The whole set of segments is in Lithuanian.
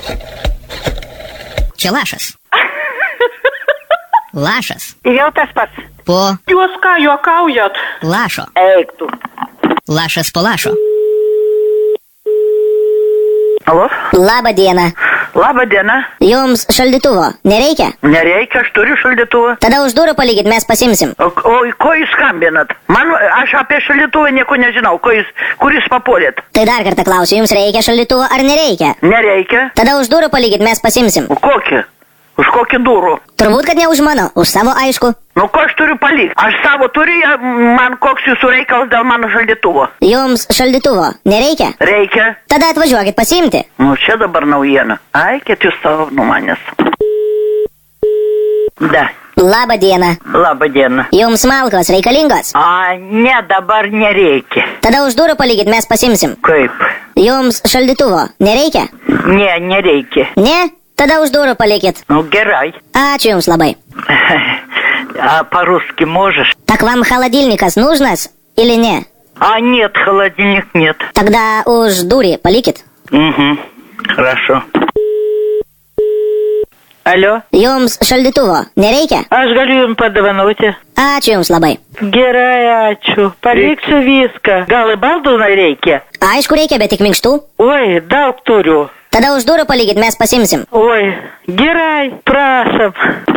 Čia lašas. Lašas. Jau tas pats. Po Jūs ką juokaujat? lašo. Eik tu. Lašas po lašo. Alo? Labą dieną. Labą dieną. Jums šaldytuvo nereikia? Nereikia, aš turiu šaldytuvą. Tada už durų palikit, mes pasimsim. O ko jūs skambinat? Aš apie šaldytuvą nieko nežinau. Kur jūs papuolėt? Tai dar kartą klausiu, jums reikia šaldytuvo ar nereikia? Nereikia. Tada už durų palikit, mes pasimsim. O kokį? Už kokį durų? Turbūt, kad ne už mano, už savo aišku. Nu, ko aš turiu palikti? Aš savo turiu, man koks jūsų reikalas dėl mano šaldytuvo? Jums šaldytuvo nereikia? Reikia. Tada atvažiuokit pasiimti. Nu, čia dabar naujiena. Aikit jūs savo nuo manęs. Da. Labą dieną. Labą dieną. Jums malkos reikalingos? Ne, dabar nereikia. Tada už durų palikit, mes pasimsim. Kaip? Jums šaldytuvo nereikia? Ne, nereikia. Ne? Tada už durų palikit. Ну, герой. Ačiū jums labai. А по-русски можешь? Так вам холодильникас нужнас или не? А нет, холодильник нет. Тогда уж дури palikit. Угу, хорошо. Алло? Jums šaldytuvo nereikia? Aš galiu jums padovanoti. Ačiū jums labai. Gerai, ačiū. Paliksiu viską. Gal į baldų reikia? Aišku reikia, bet tik minkštų. Oi, daug turiu. Tada už durų palikit, mes pasimsim. Oi, gerai, prašom.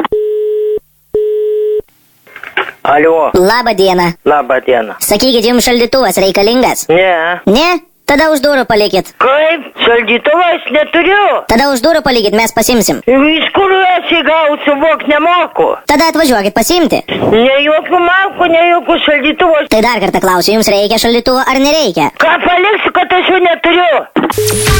Alio. Labą dieną. Labą dieną. Sakykit, jums šaldytuvas reikalingas? Ne. Ne? Tada už durų palikit. Kaip? Šaldytuvas neturiu. Tada už durų palikit, mes pasimsim. Iš kur aš įgausiu, vok nemoku. Tada atvažiuokit pasiimti. Ne jokių malkų, ne jokių šaldytuvų. Tai dar kartą klausiu, jums reikia šaldytuvo ar nereikia? Ką paliksiu, kad aš jų neturiu?